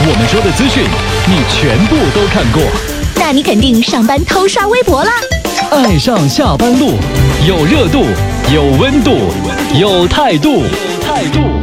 我们说的资讯你全部都看过， 那你肯定上班偷刷微博啦。 爱上下班路，有热度，有温度，有态度。